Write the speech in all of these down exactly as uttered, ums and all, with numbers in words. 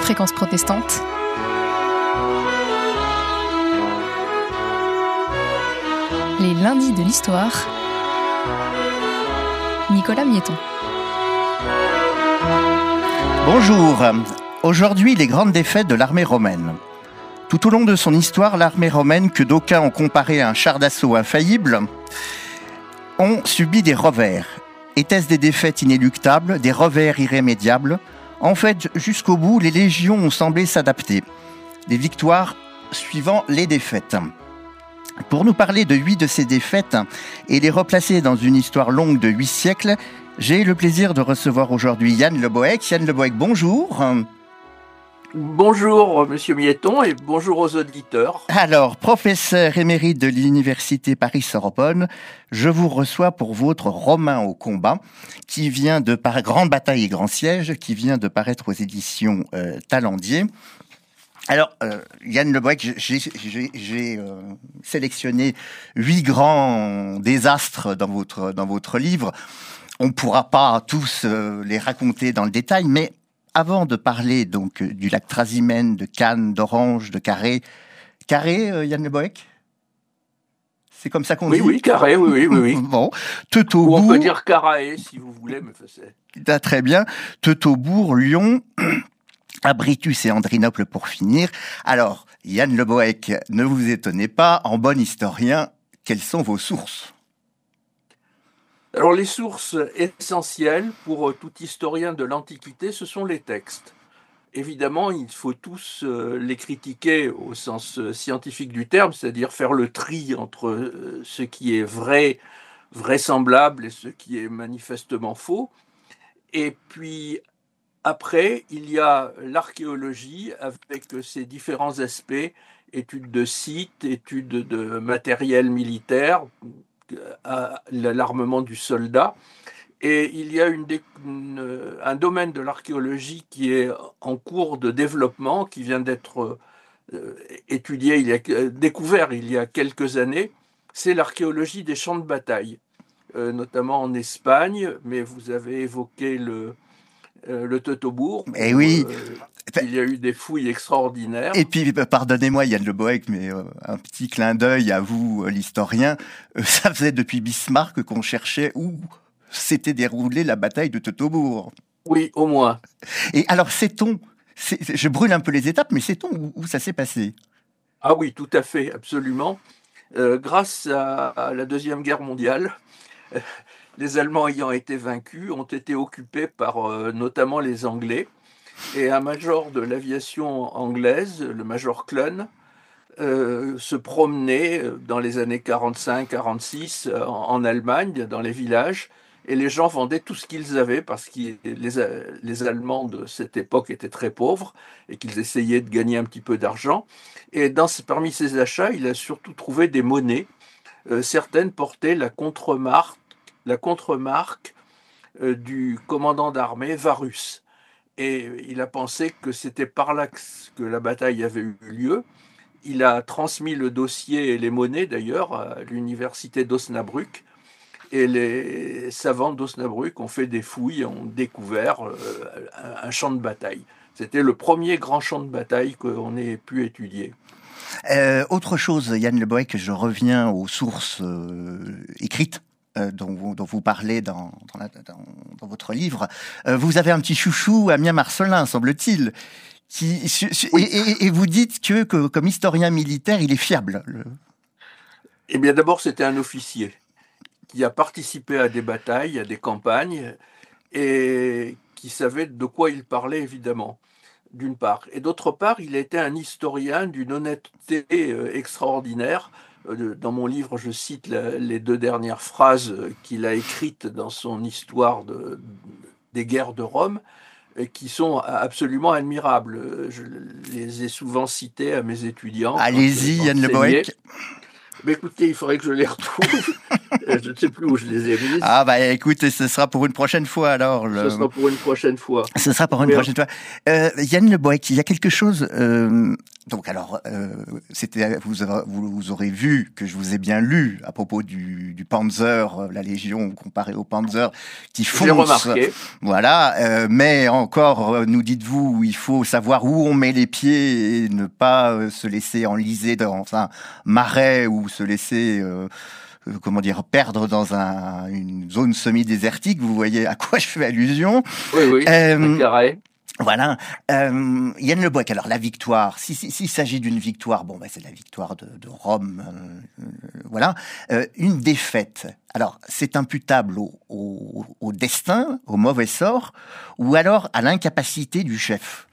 Fréquence protestante. Les lundis de l'histoire. Nicolas Miéton. Bonjour. Aujourd'hui, les grandes défaites de l'armée romaine. Tout au long de son histoire, l'armée romaine, que d'aucuns ont comparée à un char d'assaut infaillible, ont subi des revers. Étaient-ce des défaites inéluctables, des revers irrémédiables ? En fait, jusqu'au bout, les légions ont semblé s'adapter. Des victoires suivant les défaites. Pour nous parler de huit de ces défaites et les replacer dans une histoire longue de huit siècles, j'ai le plaisir de recevoir aujourd'hui Yann Le Bohec. Yann Le Bohec, bonjour. Bonjour Monsieur Miéton et bonjour aux auditeurs. Alors, professeur émérite de l'Université Paris-Sorbonne, je vous reçois pour votre Romain au combat, qui vient de par Grande Bataille et Grand Siège, qui vient de paraître aux éditions euh, Talendier. Alors, euh, Yann Le Bohec, j'ai, j'ai, j'ai euh, sélectionné huit grands désastres dans votre dans votre livre. On ne pourra pas tous euh, les raconter dans le détail, mais avant de parler donc du lac Trasimène, de Cannes, d'Orange, de Carré, Carré, euh, Yann Le Bohec, c'est comme ça qu'on oui, dit. Oui, oui, Carré, oui, oui, oui. Bon, Teutobourg. Ou on peut dire Caraé si vous voulez, mais c'est. Ah, très bien. Teutobourg, Lyon, Abritus et Andrinople pour finir. Alors, Yann Le Bohec, ne vous étonnez pas, en bon historien, quelles sont vos sources ? Alors, les sources essentielles pour tout historien de l'Antiquité, ce sont les textes. Évidemment, il faut tous les critiquer au sens scientifique du terme, c'est-à-dire faire le tri entre ce qui est vrai, vraisemblable et ce qui est manifestement faux. Et puis, après, il y a l'archéologie avec ses différents aspects, études de sites, études de matériel militaire, à l'armement du soldat. Et il y a une, une, un domaine de l'archéologie qui est en cours de développement, qui vient d'être euh, étudié, il y a, découvert il y a quelques années, c'est l'archéologie des champs de bataille, euh, notamment en Espagne, mais vous avez évoqué le, euh, le Teutobourg. Eh oui. Euh, Il y a eu des fouilles extraordinaires. Et puis, pardonnez-moi Yann Le Bohec, mais euh, un petit clin d'œil à vous, euh, l'historien. Euh, ça faisait depuis Bismarck qu'on cherchait où s'était déroulée la bataille de Teutobourg. Oui, au moins. Et alors, sait-on, c'est, je brûle un peu les étapes, mais sait-on où, où ça s'est passé ? Ah oui, tout à fait, absolument. Euh, grâce à, à la Deuxième Guerre mondiale, euh, les Allemands ayant été vaincus ont été occupés par euh, notamment les Anglais. Et un major de l'aviation anglaise, le major Clun, euh, se promenait dans les années quarante-cinq quarante-six en, en Allemagne, dans les villages, et les gens vendaient tout ce qu'ils avaient parce que les, les Allemands de cette époque étaient très pauvres et qu'ils essayaient de gagner un petit peu d'argent. Et dans, parmi ces achats, il a surtout trouvé des monnaies. Euh, certaines portaient la contremarque, la contremarque euh, du commandant d'armée Varus. Et il a pensé que c'était par là que la bataille avait eu lieu. Il a transmis le dossier et les monnaies, d'ailleurs, à l'université d'Osnabrück. Et les savants d'Osnabrück ont fait des fouilles, ont découvert un champ de bataille. C'était le premier grand champ de bataille qu'on ait pu étudier. Euh, autre chose, Yann Le Bohec, je reviens aux sources euh, écrites. Euh, dont, vous, dont vous parlez dans, dans, la, dans, dans votre livre. Euh, vous avez un petit chouchou, Ammien Marcellin, semble-t-il, qui, oui. et, et, et vous dites que, que, comme historien militaire, il est fiable. Le... Eh bien, d'abord, c'était un officier qui a participé à des batailles, à des campagnes, et qui savait de quoi il parlait, évidemment, d'une part. Et d'autre part, il était un historien d'une honnêteté euh, extraordinaire. Dans mon livre, je cite la, les deux dernières phrases qu'il a écrites dans son histoire de, des guerres de Rome, qui sont absolument admirables. Je les ai souvent citées à mes étudiants. Allez-y, Yann Le Bohec. Mais écoutez, il faudrait que je les retrouve. Je ne sais plus où je les ai mises. Ah bah écoute, ce sera pour une prochaine fois alors. Le... Ce sera pour une prochaine fois. Ce sera pour une Mais, prochaine fois. Euh, Yann Le Boec, il y a quelque chose. Euh, donc alors, euh, c'était vous, aurez- vous, vous aurez vu que je vous ai bien lu à propos du, du Panzer, euh, la Légion comparée au Panzer qui j'ai fonce. remarqué. Voilà. Euh, mais encore, euh, nous dites-vous, il faut savoir où on met les pieds et ne pas euh, se laisser enliser dans un marais ou se laisser euh, euh, comment dire, perdre dans un, une zone semi-désertique. Vous voyez à quoi je fais allusion. Oui, oui, Euh, un carré. voilà. Euh, Yann Le Boec, alors la victoire, si, si, s'il s'agit d'une victoire, bon, bah, c'est la victoire de, de Rome, euh, euh, voilà. Euh, une défaite, alors c'est imputable au, au, au destin, au mauvais sort, ou alors à l'incapacité du chef.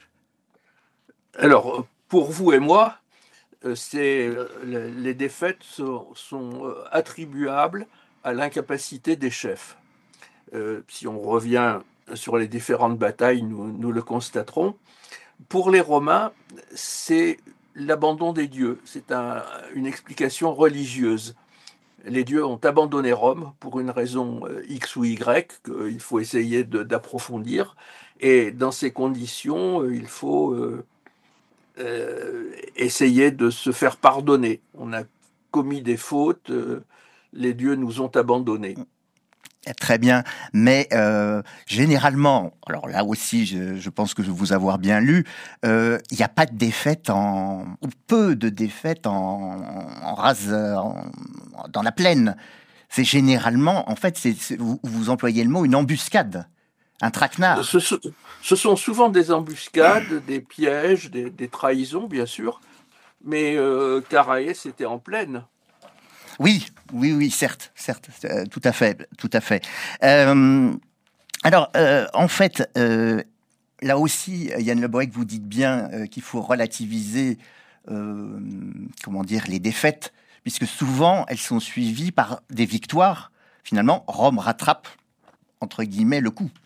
Alors, pour vous et moi, euh, c'est, euh, les les défaites sont, sont, euh, attribuables à l'incapacité des chefs. Euh, si on revient sur les différentes batailles, nous, nous le constaterons. Pour les Romains, c'est l'abandon des dieux. C'est un- une explication religieuse. Les dieux ont abandonné Rome pour une raison euh, X ou Y qu'il faut essayer de- d'approfondir. Et dans ces conditions, euh, il faut euh, euh, essayer de se faire pardonner. On a commis des fautes, euh, les dieux nous ont abandonnés. Très bien, mais euh, généralement, alors là aussi, je, je pense que je vous avoir bien lu, euh, il n'y a pas de défaite en, ou peu de défaites en, en rase, en- dans la plaine. C'est généralement, en fait, c'est, c'est- vous, vous employez le mot une embuscade, un traquenard. Ce, sont- ce sont souvent des embuscades, des pièges, des, des trahisons, bien sûr, mais euh, Caraès était en plaine. Oui, oui, oui, certes, certes, euh, tout à fait, tout à fait. Euh, alors, euh, en fait, euh, là aussi, Yann Le Boec, vous dites bien euh, qu'il faut relativiser, euh, comment dire, les défaites, puisque souvent elles sont suivies par des victoires. Finalement, Rome rattrape, entre guillemets, le coup.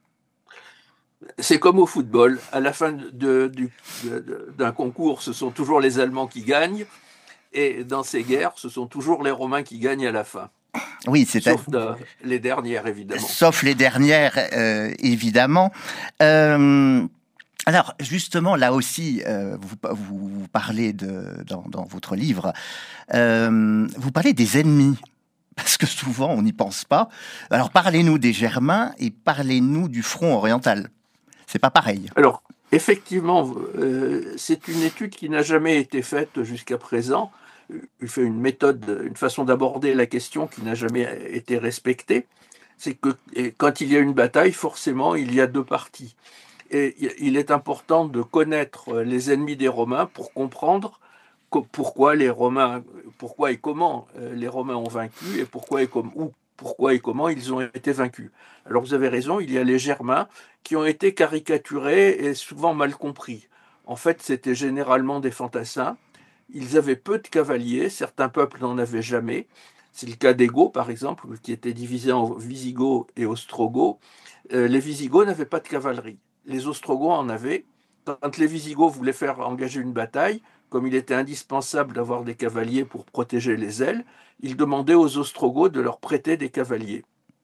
C'est comme au football, à la fin de- du- de- de- d'un concours, ce sont toujours les Allemands qui gagnent, et dans ces guerres, ce sont toujours les Romains qui gagnent à la fin, Oui, c'est à- sauf de- les dernières, évidemment. sauf les dernières, euh, évidemment. Euh, alors, justement, là aussi, euh, vous, vous, vous parlez de, dans, dans votre livre, euh, vous parlez des ennemis. Parce que souvent, on n'y pense pas. Alors, parlez-nous des Germains et parlez-nous du front oriental. C'est pas pareil. Alors, effectivement, euh, c'est une étude qui n'a jamais été faite jusqu'à présent. Il fait une méthode, une façon d'aborder la question qui n'a jamais été respectée. C'est que et quand il y a une bataille, forcément, il y a deux parties. Et il est important de connaître les ennemis des Romains pour comprendre pourquoi les Romains, pourquoi et comment euh, les Romains ont vaincu et pourquoi et, com ou pourquoi et comment ils ont été vaincus. Alors vous avez raison, il y a les Germains qui ont été caricaturés et souvent mal compris. En fait, c'était généralement des fantassins. Ils avaient peu de cavaliers, certains peuples n'en avaient jamais. C'est le cas des Goths, par exemple, qui étaient divisés en Visigoths et Ostrogoths. Euh, les Visigoths n'avaient pas de cavalerie. Les Ostrogoths en avaient. Quand les Visigoths voulaient faire engager une bataille, comme il était indispensable d'avoir des cavaliers pour protéger les ailes, ils demandaient aux Ostrogoths de leur prêter des cavaliers.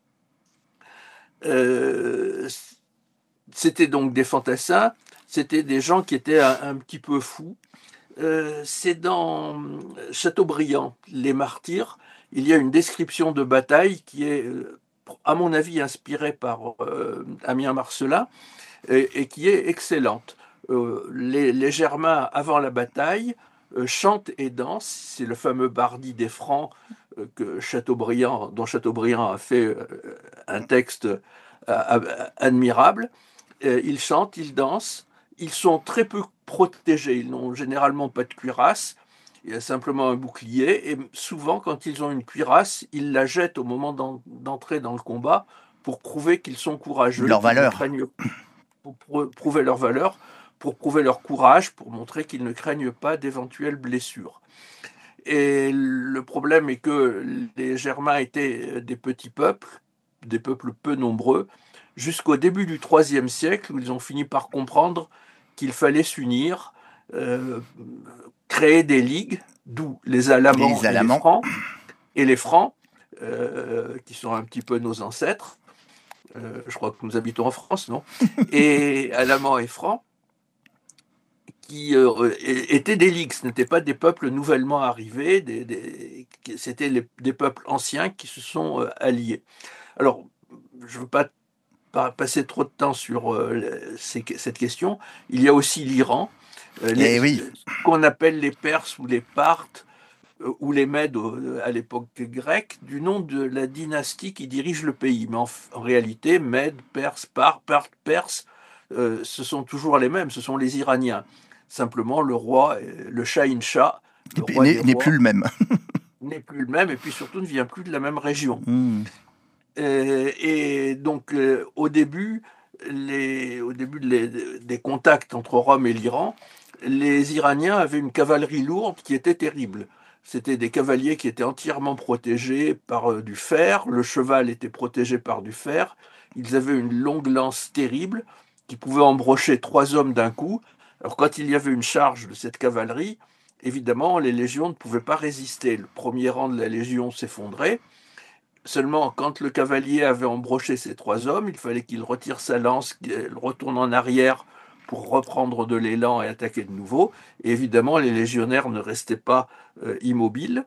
Euh, c'était donc des fantassins, c'était des gens qui étaient un, un petit peu fous. Euh, c'est dans Chateaubriand, Les Martyrs, il y a une description de bataille qui est, à mon avis, inspirée par euh, Ammien Marcellin et, et qui est excellente. Euh, les, les Germains, avant la bataille, euh, chantent et dansent. C'est le fameux Bardi des Francs euh, que Chateaubriand, dont Chateaubriand a fait euh, un texte euh, admirable. Euh, ils chantent, ils dansent. Ils sont très peu protégés. Ils n'ont généralement pas de cuirasse. Il y a simplement un bouclier. Et souvent, quand ils ont une cuirasse, ils la jettent au moment d'entrer dans le combat pour prouver qu'ils sont courageux, Leur qu'ils ne valeur. craignent pas, pour prouver leur valeur, pour prouver leur courage, pour montrer qu'ils ne craignent pas d'éventuelles blessures. Et le problème est que les Germains étaient des petits peuples, des peuples peu nombreux, jusqu'au début du troisième siècle, où ils ont fini par comprendre qu'il fallait s'unir euh, créer des ligues, d'où les Alamans, Les Alamans. et les Francs, et les Francs, euh, qui sont un petit peu nos ancêtres. Euh, je crois que nous habitons en France, non? Et Alamans et Francs, qui euh, étaient des ligues, ce n'étaient pas des peuples nouvellement arrivés, des, des, c'était les, des peuples anciens qui se sont euh, alliés. Alors, je ne veux pas, pas passer trop de temps sur euh, ces, cette question. Il y a aussi l'Iran, euh, les, Eh oui. ce qu'on appelle les Perses ou les Parthes, euh, ou les Mèdes euh, à l'époque grecque, du nom de la dynastie qui dirige le pays. Mais en, en réalité, Mèdes, Perses, Parthes, Perses, euh, ce sont toujours les mêmes, ce sont les Iraniens. Simplement, le roi, le Shahin-Shah, le roi des rois, n'est plus le même. n'est plus le même, et puis surtout ne vient plus de la même région. Mmh. Et, et donc, euh, au début, les, au début les, des contacts entre Rome et l'Iran, les Iraniens avaient une cavalerie lourde qui était terrible. C'était des cavaliers qui étaient entièrement protégés par euh, du fer, le cheval était protégé par du fer, ils avaient une longue lance terrible qui pouvait embrocher trois hommes d'un coup. Alors quand il y avait une charge de cette cavalerie, évidemment, les légions ne pouvaient pas résister. Le premier rang de la légion s'effondrait. Seulement, quand le cavalier avait embroché ces trois hommes, il fallait qu'il retire sa lance, qu'il retourne en arrière pour reprendre de l'élan et attaquer de nouveau. Et évidemment, les légionnaires ne restaient pas euh, immobiles.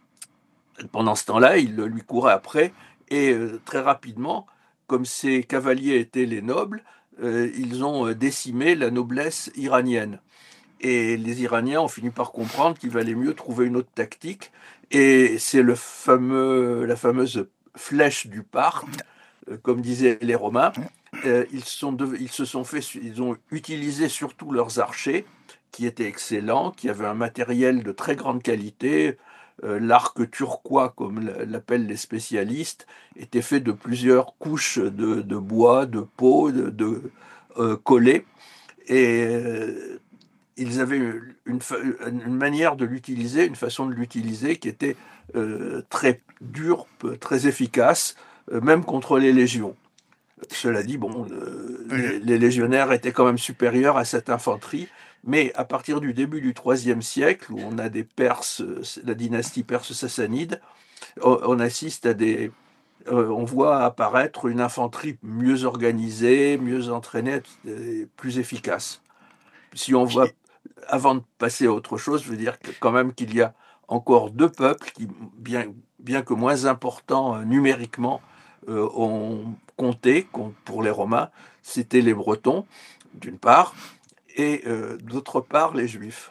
Pendant ce temps-là, ils lui couraient après. Et euh, très rapidement, comme ces cavaliers étaient les nobles, euh, ils ont décimé la noblesse iranienne. Et les Iraniens ont fini par comprendre qu'il valait mieux trouver une autre tactique. Et c'est le fameux, la fameuse flèche du Parthe, euh, comme disaient les Romains. Euh, ils, sont de, ils se sont fait, ils ont utilisé surtout leurs archers, qui étaient excellents, qui avaient un matériel de très grande qualité. Euh, l'arc turquois, comme l'appellent les spécialistes, était fait de plusieurs couches de, de bois, de peau, de, de euh, collés. Et euh, ils avaient une, une, manière de l'utiliser, une façon de l'utiliser qui était euh, très dure, très efficace, euh, même contre les légions. Cela dit, bon, euh, les, les légionnaires étaient quand même supérieurs à cette infanterie, mais à partir du début du troisième siècle, où on a des Perses, la dynastie perse-sassanide, on, on assiste à des... Euh, on voit apparaître une infanterie mieux organisée, mieux entraînée, plus efficace. Si on voit, avant de passer à autre chose, je veux dire que, quand même qu'il y a encore deux peuples qui, bien, bien que moins importants euh, numériquement, euh, ont compté pour les Romains. C'était les Bretons, d'une part, et euh, d'autre part, les Juifs.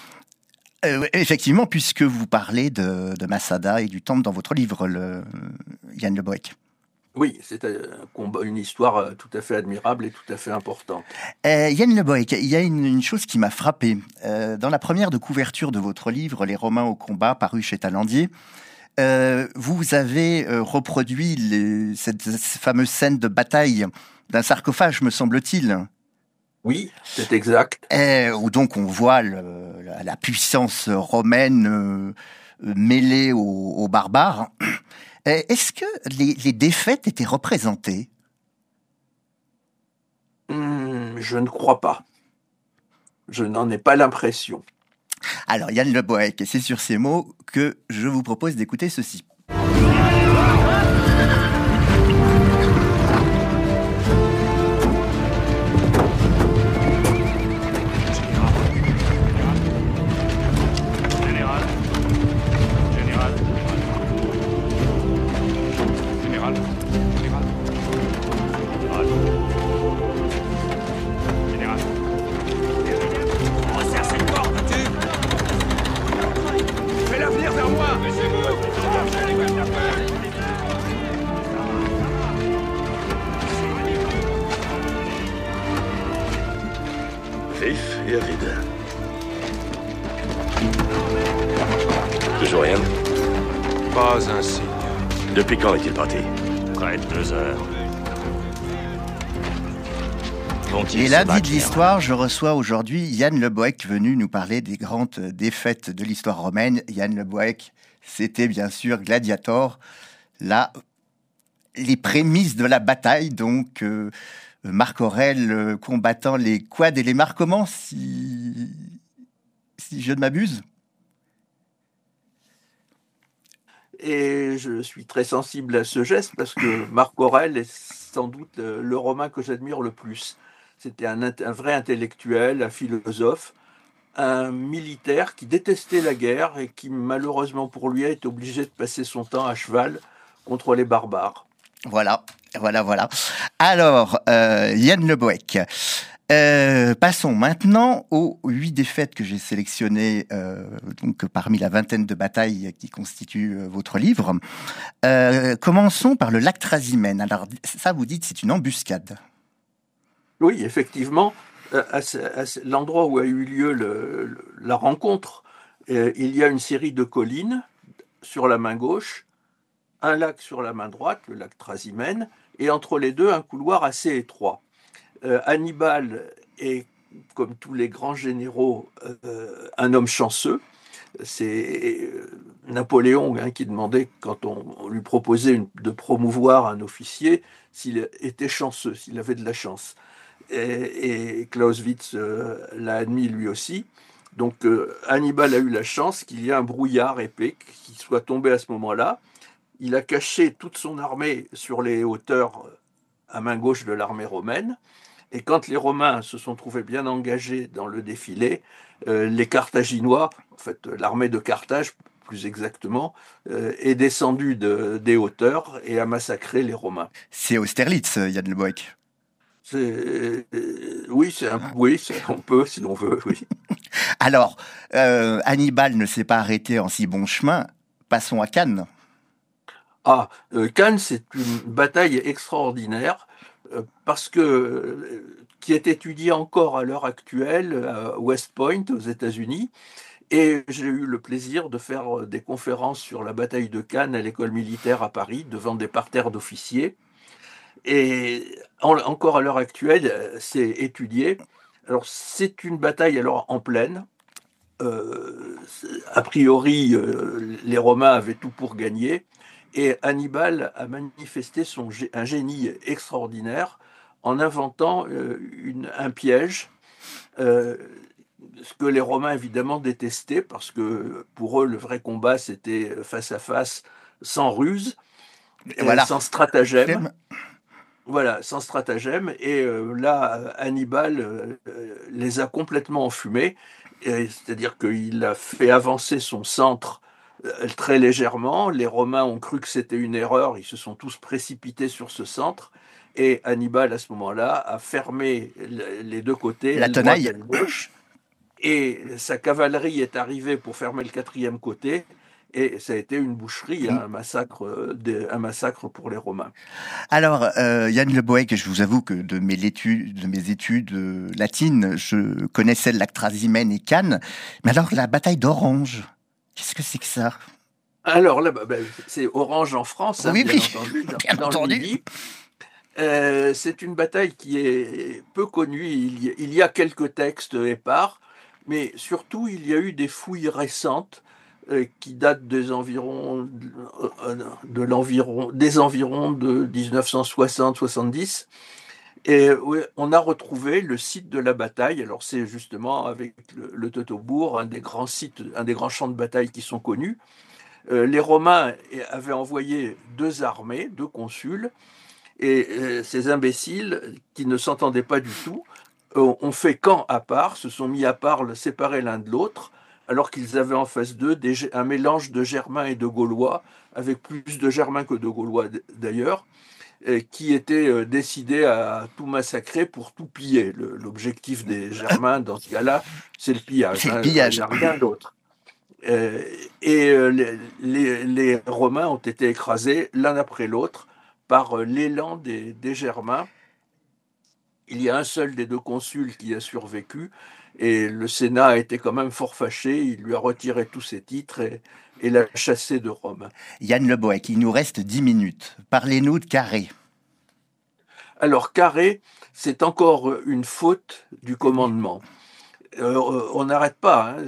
Euh, effectivement, puisque vous parlez de, de Masada et du temple dans votre livre, le, Yann Le Boëc. Oui, c'est un combat, une histoire tout à fait admirable et tout à fait importante. Euh, Yann Le Boëc, il y a une, une chose qui m'a frappé. Euh, dans la première de couverture de votre livre, Les Romains au combat, paru chez Talandier, euh, vous avez euh, reproduit les, cette, cette fameuse scène de bataille d'un sarcophage, me semble-t-il. Oui, c'est exact. Euh, où donc on voit le, la, la puissance romaine euh, mêlée aux, aux barbares. Est-ce que les, les défaites étaient représentées ? Hum, je ne crois pas. Je n'en ai pas l'impression. Alors, Yann Le Boëc, c'est sur ces mots que je vous propose d'écouter ceci. Vif et avide. Toujours rien? Pas un signe. Depuis quand est-il parti? Près de deux heures. Et lundi de l'histoire, je reçois aujourd'hui Yann Le Boëc, venu nous parler des grandes défaites de l'histoire romaine. Yann Le Boëc, c'était bien sûr Gladiator, là, les prémices de la bataille, donc euh, Marc Aurèle euh, combattant les quads et les marcomans, si, si je ne m'abuse. Et je suis très sensible à ce geste parce que Marc Aurèle est sans doute le romain que j'admire le plus. C'était un, un vrai intellectuel, un philosophe, un militaire qui détestait la guerre et qui, malheureusement pour lui, est obligé de passer son temps à cheval contre les barbares. Voilà, voilà, voilà. Alors, euh, Yann Le Boec. Euh, passons maintenant aux huit défaites que j'ai sélectionnées euh, donc parmi la vingtaine de batailles qui constituent euh, votre livre. Euh, commençons par le lac Trasimène. Alors ça, vous dites, c'est une embuscade. Oui, effectivement, à, ce, à ce, l'endroit où a eu lieu le, le, la rencontre, euh, il y a une série de collines sur la main gauche, un lac sur la main droite, le lac Trasimène, et entre les deux un couloir assez étroit. Euh, Hannibal est, comme tous les grands généraux, euh, un homme chanceux. C'est Napoléon hein, qui demandait, quand on, on lui proposait une, de promouvoir un officier, s'il était chanceux, s'il avait de la chance. Et, et Clausewitz euh, l'a admis lui aussi. Donc euh, Hannibal a eu la chance qu'il y ait un brouillard épais qui soit tombé à ce moment-là. Il a caché toute son armée sur les hauteurs à main gauche de l'armée romaine. Et quand les Romains se sont trouvés bien engagés dans le défilé, euh, les Carthaginois, en fait l'armée de Carthage plus exactement, euh, est descendue de, des hauteurs et a massacré les Romains. C'est Austerlitz, Yann Le Boec. C'est, euh, oui, c'est un, oui c'est, on peut si l'on veut, oui. Alors, euh, Hannibal ne s'est pas arrêté en si bon chemin. Passons à Cannes. Ah, euh, Cannes, c'est une bataille extraordinaire. Parce que qui est étudié encore à l'heure actuelle à West Point aux États-Unis, et j'ai eu le plaisir de faire des conférences sur la bataille de Cannes à l'école militaire à Paris devant des parterres d'officiers. Et en, encore à l'heure actuelle, c'est étudié. Alors c'est une bataille alors en plaine. Euh, a priori, euh, les Romains avaient tout pour gagner. Et Hannibal a manifesté son, un génie extraordinaire en inventant euh, une, un piège, euh, ce que les Romains évidemment détestaient, parce que pour eux, le vrai combat, c'était face à face, sans ruse, voilà. sans stratagème. Voilà, sans stratagème. Et euh, là, Hannibal euh, les a complètement enfumés. C'est-à-dire qu'il a fait avancer son centre très légèrement. Les Romains ont cru que c'était une erreur, ils se sont tous précipités sur ce centre, et Hannibal à ce moment-là a fermé les deux côtés, la tenaille, et gauche, et sa cavalerie est arrivée pour fermer le quatrième côté, et ça a été une boucherie, un massacre, un massacre pour les Romains. Alors, euh, Yann Le Boec, je vous avoue que de mes études, de mes études euh, latines, je connaissais le lac Trasimène et Cannes, mais alors la bataille d'Orange, qu'est-ce que c'est que ça? Alors là, bah, bah, c'est Orange en France, hein, oui, bien oui, entendu, dans, bien dans entendu. le Midi. Euh, c'est une bataille qui est peu connue. Il y, a, il y a quelques textes épars, mais surtout il y a eu des fouilles récentes euh, qui datent des environs, euh, de l'environ, des environs de dix-neuf cent soixante soixante-dix. Et ouais, on a retrouvé le site de la bataille. Alors c'est justement avec le, le Teutobourg, un des grands sites, un des grands champs de bataille qui sont connus. Euh, les Romains avaient envoyé deux armées, deux consuls, et euh, ces imbéciles qui ne s'entendaient pas du tout euh, ont fait camp à part, se sont mis à part, séparés l'un de l'autre, alors qu'ils avaient en face d'eux des, un mélange de Germains et de Gaulois, avec plus de Germains que de Gaulois d'ailleurs, qui étaient décidés à tout massacrer pour tout piller. Le, l'objectif des Germains, dans ce cas-là, c'est le pillage. C'est le pillage. Hein, il n'y a rien d'autre. Euh, et euh, les, les, les Romains ont été écrasés l'un après l'autre par l'élan des, des Germains. Il y a un seul des deux consuls qui a survécu, et le Sénat a été quand même fort fâché. Il lui a retiré tous ses titres et, et l'a chassé de Rome. Yann Le Boec, il nous reste dix minutes. Parlez-nous de Carré. Alors, Carré, c'est encore une faute du commandement. Euh, on n'arrête pas. Hein.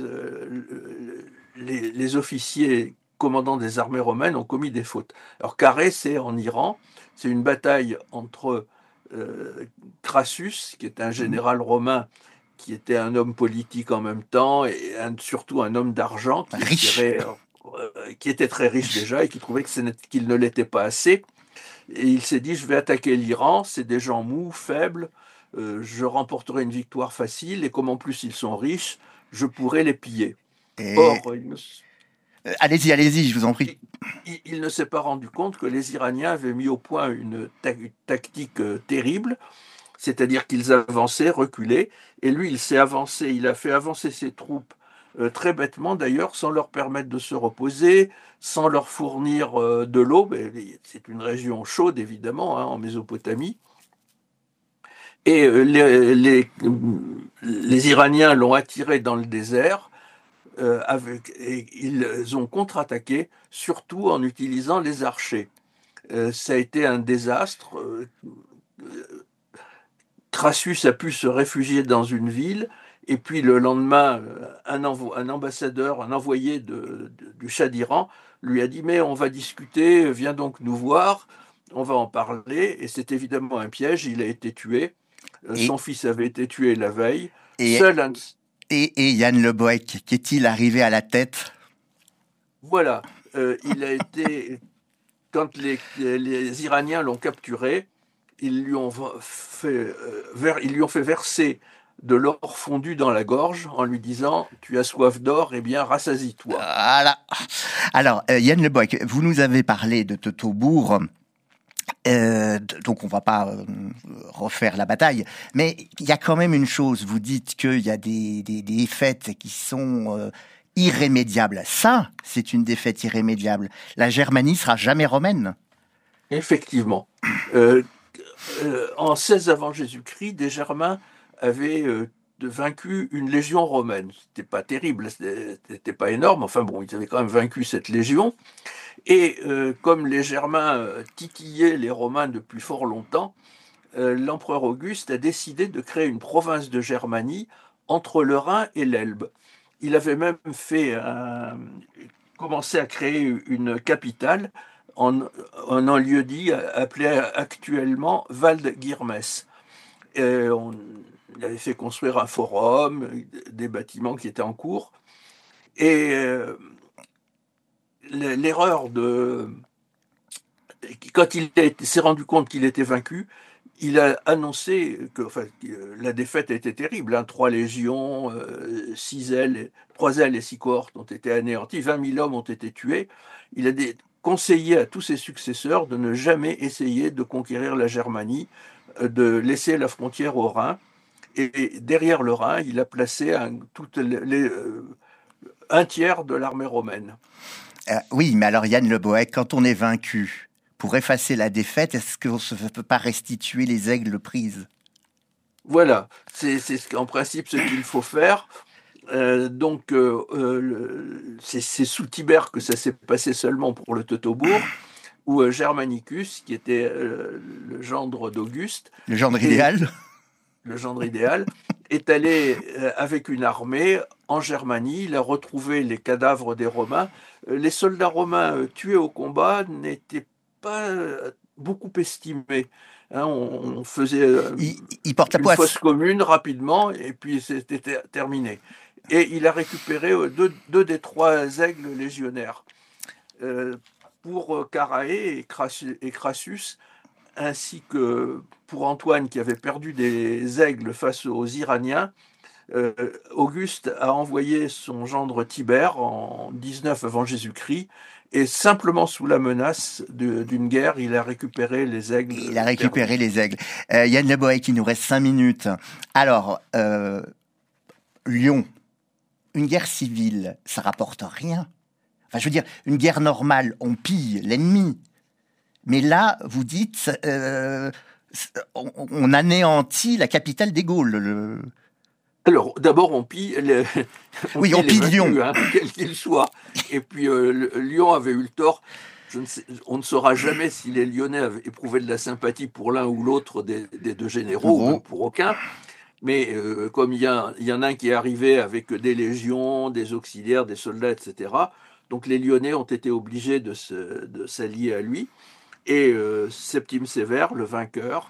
Les, les officiers commandants des armées romaines ont commis des fautes. Alors, Carré, c'est en Iran. C'est une bataille entre euh, Crassus, qui est un général romain, qui était un homme politique en même temps et un, surtout un homme d'argent qui, espérait, euh, qui était très riche déjà et qui trouvait que ce qu'il ne l'était pas assez. Et il s'est dit, je vais attaquer l'Iran, c'est des gens mous, faibles, euh, je remporterai une victoire facile et comme en plus ils sont riches, je pourrai les piller. Et... Or, il ne... euh, allez-y, allez-y, je vous en prie. Il, il, il ne s'est pas rendu compte que les Iraniens avaient mis au point une, ta- une tactique euh, terrible, c'est-à-dire qu'ils avançaient, reculaient, et lui, il s'est avancé, il a fait avancer ses troupes euh, très bêtement d'ailleurs, sans leur permettre de se reposer, sans leur fournir euh, de l'eau. Mais c'est une région chaude, évidemment, hein, en Mésopotamie. Et euh, les, les, les Iraniens l'ont attiré dans le désert, euh, avec, et ils ont contre-attaqué, surtout en utilisant les archers. Euh, ça a été un désastre. Euh, Crassus a pu se réfugier dans une ville, et puis le lendemain, un, envo- un ambassadeur, un envoyé de, de- du Shah d'Iran lui a dit « Mais on va discuter, viens donc nous voir, on va en parler ». Et c'est évidemment un piège, il a été tué. Et, Son fils avait été tué la veille. Et, Seul un... et, et Yann Le Bohec, qu'est-il arrivé à la tête? Voilà, euh, il a été... Quand les, les Iraniens l'ont capturé, ils lui ont fait, euh, ver, ils lui ont fait verser de l'or fondu dans la gorge en lui disant « Tu as soif d'or, eh bien rassasie-toi ». Voilà. Alors, euh, Yann Le Bohec, vous nous avez parlé de Teutobourg. Euh, donc on va pas euh, refaire la bataille, mais il y a quand même une chose, vous dites qu'il y a des, des, des défaites qui sont euh, irrémédiables. Ça, c'est une défaite irrémédiable. La Germanie sera jamais romaine. Effectivement. Euh, euh, en seize avant Jésus-Christ, des Germains avaient euh, vaincu une légion romaine. C'était pas terrible, c'était pas énorme, enfin bon, ils avaient quand même vaincu cette légion. Et euh, comme les Germains euh, titillaient les Romains depuis fort longtemps, euh, l'empereur Auguste a décidé de créer une province de Germanie entre le Rhin et l'Elbe. Il avait même fait un, commencé à créer une capitale en, en un lieu dit appelé actuellement Val-Guirmès. Et on il avait fait construire un forum, des bâtiments qui étaient en cours. Et euh, l'erreur de... Quand il s'est rendu compte qu'il était vaincu, il a annoncé que enfin, la défaite a été terrible. Hein. Trois légions, euh, six ailes, trois ailes et six cohortes ont été anéanties, vingt mille hommes ont été tués. Il a des, conseillé à tous ses successeurs de ne jamais essayer de conquérir la Germanie, de laisser la frontière au Rhin. Et derrière le Rhin, il a placé un, toutes les, les, euh, un tiers de l'armée romaine. Euh, oui, mais alors Yann Le Bohec, quand on est vaincu, pour effacer la défaite, est-ce qu'on ne peut pas restituer les aigles prises? Voilà, c'est, c'est en principe ce qu'il faut faire. Euh, donc, euh, euh, c'est, c'est sous Tibère que ça s'est passé seulement pour le Teutobourg, où euh, Germanicus, qui était euh, le gendre d'Auguste, le gendre idéal, le gendre idéal, est allé euh, avec une armée en Germanie. Il a retrouvé les cadavres des Romains. Euh, les soldats romains euh, tués au combat n'étaient pas euh, beaucoup estimés. Hein, on, on faisait euh, il, il porte la une poisse. fosse commune rapidement et puis c'était terminé. Et il a récupéré deux, deux des trois aigles légionnaires. Euh, pour Caraé et Crassus, et Crassus, ainsi que pour Antoine qui avait perdu des aigles face aux Iraniens, euh, Auguste a envoyé son gendre Tibère en dix-neuf avant Jésus-Christ, et simplement sous la menace de, d'une guerre, il a récupéré les aigles. Il a récupéré perdus. les aigles. Euh, Yann Le Bohec, il nous reste cinq minutes. Alors, euh, Lyon, une guerre civile, ça rapporte rien. Enfin, je veux dire, une guerre normale, on pille l'ennemi. Mais là, vous dites, euh, on, on anéantit la capitale des Gaules. Le... Alors, d'abord, on pille, les, on oui, pille on pille vaincus, Lyon, hein, quel qu'il soit. Et puis, euh, Lyon avait eu le tort. Je ne sais, on ne saura jamais si les Lyonnais avaient éprouvé de la sympathie pour l'un ou l'autre des, des deux généraux, ou même pour aucun. Mais euh, comme il y, a, il y en a un qui est arrivé avec des légions, des auxiliaires, des soldats, et cetera, donc les Lyonnais ont été obligés de, se, de s'allier à lui. Et euh, Septime Sévère, le vainqueur,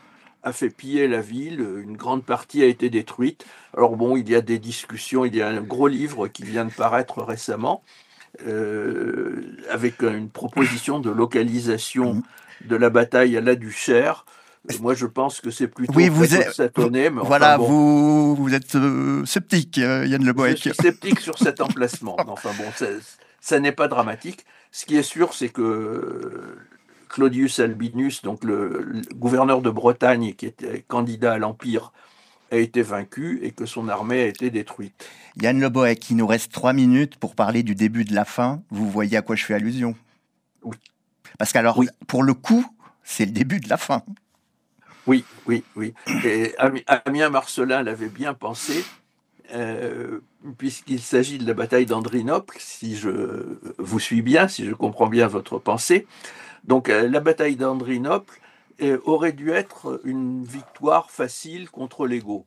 a fait piller la ville, une grande partie a été détruite. Alors bon, il y a des discussions, il y a un gros livre qui vient de paraître récemment, euh, avec une proposition de localisation de la bataille à la Duchère. Moi, je pense que c'est plutôt oui, vous êtes, satonné, mais voilà, enfin bon, vous, vous êtes euh, sceptique, euh, Yann Le Bohec. je suis sceptique sur cet emplacement. Mais enfin bon, ça, ça n'est pas dramatique. Ce qui est sûr, c'est que Claudius Albinus, donc le, le gouverneur de Bretagne, qui était candidat à l'Empire, a été vaincu et que son armée a été détruite. Yann Le Bohec, il nous reste trois minutes pour parler du début de la fin. Vous voyez à quoi je fais allusion? Oui. Parce qu'alors, Oui. pour le coup, c'est le début de la fin. Oui, oui, oui. Et Ammien Marcellin l'avait bien pensé, euh, puisqu'il s'agit de la bataille d'Andrinople, si je vous suis bien, si je comprends bien votre pensée. Donc, euh, la bataille d'Andrinople euh, aurait dû être une victoire facile contre les Goths.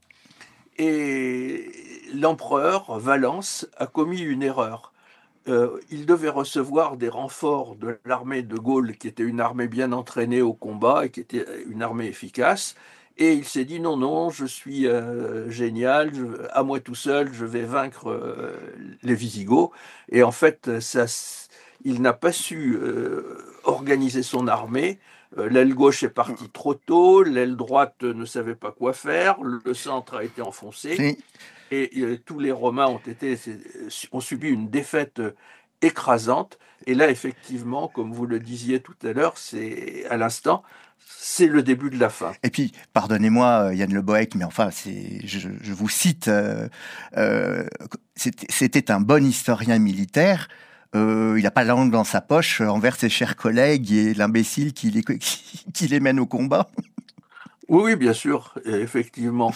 Et l'empereur, Valence, a commis une erreur. Euh, il devait recevoir des renforts de l'armée de Gaulle, qui était une armée bien entraînée au combat et qui était une armée efficace. Et il s'est dit non, non, je suis euh, génial, je, à moi tout seul, je vais vaincre euh, les Visigoths. Et en fait, ça, il n'a pas su euh, organiser son armée. Euh, l'aile gauche est partie trop tôt, l'aile droite ne savait pas quoi faire, le centre a été enfoncé. C'est... Et euh, tous les Romains ont, été, ont subi une défaite euh, écrasante. Et là, effectivement, comme vous le disiez tout à l'heure, c'est à l'instant, c'est le début de la fin. Et puis, pardonnez-moi, Yann Le Bohec, mais enfin, c'est, je, je vous cite, euh, euh, c'était, c'était un bon historien militaire. Euh, il n'a pas la langue dans sa poche envers ses chers collègues et l'imbécile qui les, qui, qui les mène au combat. Oui, oui, bien sûr, effectivement.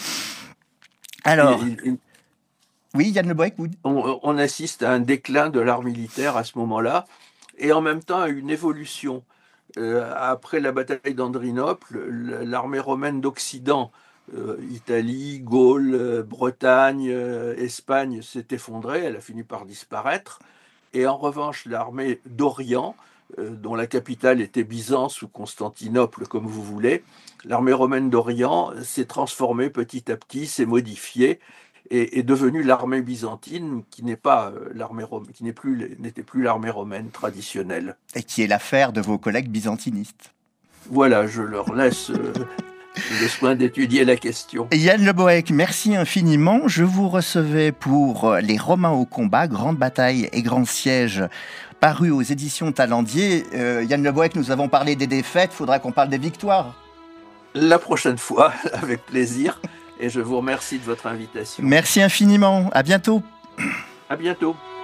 Alors, il, il, oui, Yann Le Bohec, vous... on, on assiste à un déclin de l'art militaire à ce moment-là, et en même temps à une évolution. Euh, après la bataille d'Andrinople, l'armée romaine d'Occident, euh, Italie, Gaule, euh, Bretagne, euh, Espagne, s'est effondrée, elle a fini par disparaître. Et en revanche, l'armée d'Orient, euh, dont la capitale était Byzance ou Constantinople, comme vous voulez, l'armée romaine d'Orient s'est transformée petit à petit, s'est modifiée, et est devenue l'armée byzantine, qui n'est pas euh, l'armée rom- qui n'est plus n'était plus l'armée romaine traditionnelle. Et qui est l'affaire de vos collègues byzantinistes. Voilà, je leur laisse euh, le soin d'étudier la question. Et Yann Le Bohec, merci infiniment. Je vous recevais pour Les Romains au combat, Grande bataille et grand siège, paru aux éditions Talendier. Euh, Yann Le Bohec, nous avons parlé des défaites, il faudra qu'on parle des victoires. La prochaine fois, avec plaisir. Et je vous remercie de votre invitation. Merci infiniment. À bientôt. À bientôt.